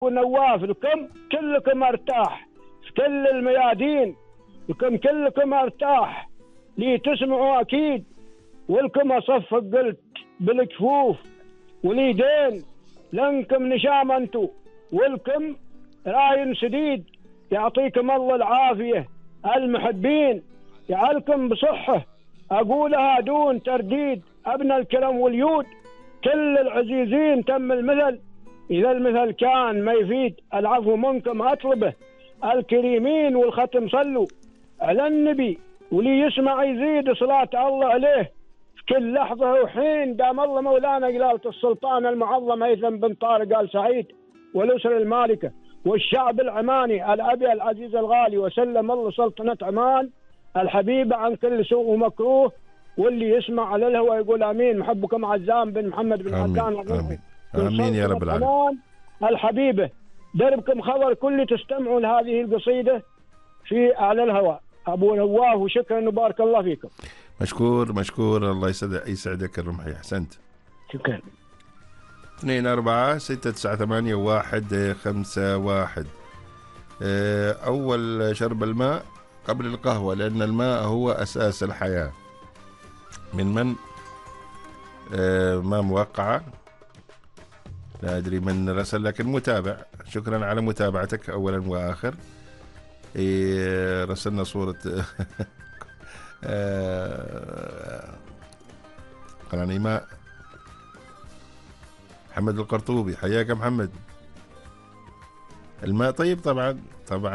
ونواف لكم كلكم ارتاح في كل الميادين، لكم كلكم ارتاح لي تسمعوا اكيد، ولكم اصفق قلت بالكفوف واليدين، لانكم نشام انتو ولكم راين سديد، يعطيكم الله العافيه المحبين، يعلكم بصحه اقولها دون ترديد، ابن الكرم واليود كل العزيزين تم المثل، إذا المثل كان ما يفيد العفو منكم أطلبه، الكريمين والختم صلوا على النبي، ولي يسمع يزيد صلاة الله عليه في كل لحظة وحين، دام الله مولانا جلالة السلطان المعظم هيثم بن طارق آل سعيد والأسرة المالكة والشعب العماني الأبي العزيز الغالي، وسلم الله سلطنة عمان الحبيبة عن كل سوء ومكروه، واللي يسمع على الهوى يقول آمين. محبكم عزام بن محمد بن عدنان. آمين آمين يا رب العالمين. الحبيبة دربكم خبر كل تستمعوا لهذه القصيدة في على الهواء. أبو نواف، وشكرا وبارك الله فيكم. مشكور الله يسعدك الرمحي، أحسنت. شكرا. 24681551. أول شرب الماء قبل القهوة، لأن الماء هو أساس الحياة. من ما موقعة لا أدري من رسل، لكن متابع، شكرا على متابعتك أولا وآخر. رسلنا صورة قراني ماء. محمد القرطوبي، حياك محمد. الماء طيب طبعا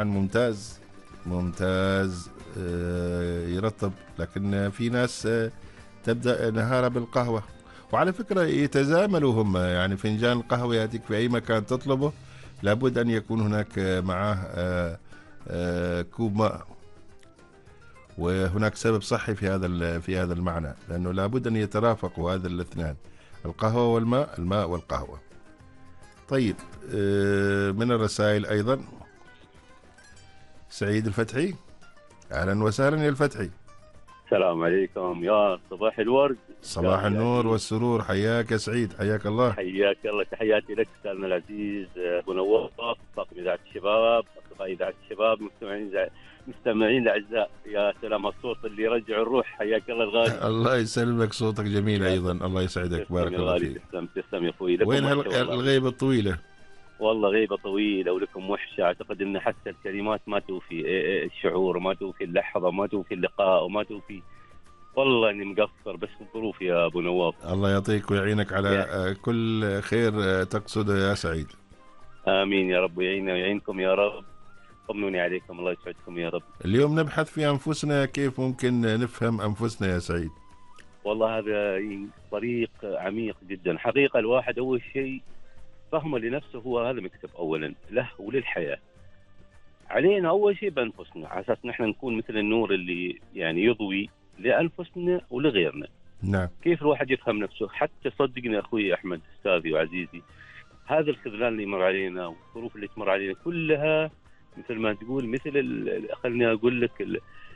ممتاز يرطب، لكن في ناس تبدأ نهارها بالقهوة. وعلى فكرة يتزاملوا هم، يعني فنجان القهوة يأتيك في أي مكان تطلبه لابد أن يكون هناك معه كوب ماء، وهناك سبب صحي في هذا المعنى، لأنه لابد أن يترافقوا هذا الاثنان، القهوة والماء، الماء والقهوة. طيب من الرسائل أيضا سعيد الفتحي، أهلا وسهلا يا الفتحي. السلام عليكم يا صباح الورد. صباح النور والسرور، حياك يا سعيد، حياك الله. حياك الله، تحياتي لك استاذنا العزيز ابو نواف، طاقم اذاعه الشباب، اصدقاء اذاعه الشباب، مستمعين الاعزاء، يا سلام الصوت اللي يرجع الروح، حياك الله الغالي. الله يسلمك، صوتك جميل ايضا، الله يسعدك، بارك الله فيك. تسلم يا اخوي. وين الغيبه الطويله؟ والله غيبه طويله ولكم وحشه، اعتقد ان حتى الكلمات ما توفي الشعور، ما توفي اللحظه، ما توفي اللقاء، وما توفي. والله اني مقصر بس الظروف يا ابو نواف. الله يعطيك ويعينك على كل خير تقصده يا سعيد. امين يا رب، ويعيننا ويعينكم يا رب. طمنوني عليكم، الله يسعدكم يا رب. اليوم نبحث في انفسنا، كيف ممكن نفهم انفسنا يا سعيد؟ والله هذا طريق عميق جدا حقيقه. الواحد اول شيء فهمه لنفسه، هو هذا مكتب اولا له وللحياه. علينا اول شيء بانفسنا، على اساس نحن نكون مثل النور اللي يعني يضوي لانفسنا ولغيرنا. نعم. كيف الواحد يفهم نفسه؟ حتى صدقني اخوي احمد، استاذي وعزيزي، هذا الخذلان اللي يمر علينا والظروف اللي تمر علينا كلها مثل ما تقول، مثل خليني اقول لك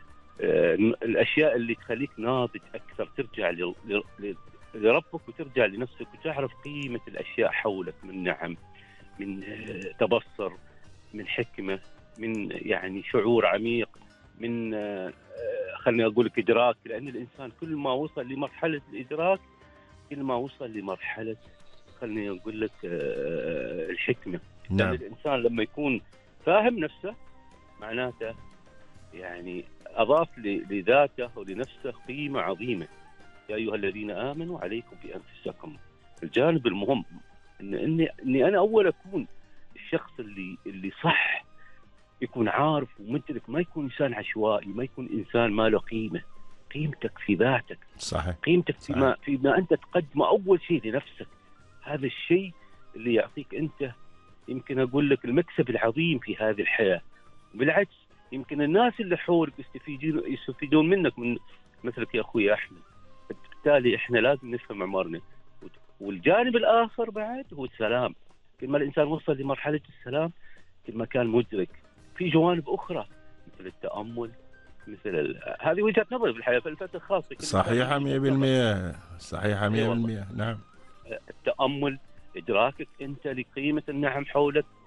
الاشياء اللي تخليك ناضج اكثر، ترجع لربك وترجع لنفسك وتعرف قيمه الاشياء حولك، من نعم، من تبصر، من حكمه، من يعني شعور عميق، من خلني أقول لك إدراك. لأن الإنسان كل ما وصل لمرحلة الإدراك كل ما وصل لمرحلة خلني أقول لك الحكمة. نعم. لأن الإنسان لما يكون فاهم نفسه معناته يعني أضاف لذاته ولنفسه قيمة عظيمة. يا أيها الذين آمنوا عليكم بأنفسكم. الجانب المهم إني أنا أول أكون الشخص اللي صح، يكون عارف ومدرك، ما يكون إنسان عشوائي، ما يكون إنسان ما له قيمة. قيمتك في ذاتك. صحيح. قيمتك فيما أنت تقدمه أول شيء لنفسك. هذا الشيء اللي يعطيك أنت، يمكن أقول لك، المكسب العظيم في هذه الحياة. بالعكس يمكن الناس اللي حولك يستفيدون منك، من مثلك يا أخوي أحمد. بالتالي إحنا لازم نفهم عمرنا. والجانب الآخر بعد هو السلام. كل ما الإنسان وصل لمرحلة السلام كل ما كان مدرك. في جوانب أخرى مثل التأمل، مثل هذه وجهة نظري في الحياة في الفترة الخاصة. صحيحة 100%. صحيحة 100%. نعم. التأمل، إدراكك أنت لقيمة النعم حولك،